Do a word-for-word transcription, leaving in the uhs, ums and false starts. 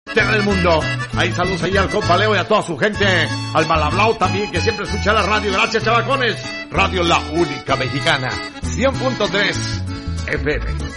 en el mundo. Ahí saludos ahí al compa Leo y a toda su gente, al Malablao también, que siempre escucha la radio. Gracias, chavacones. Radio La Única Mexicana, cien punto tres F M.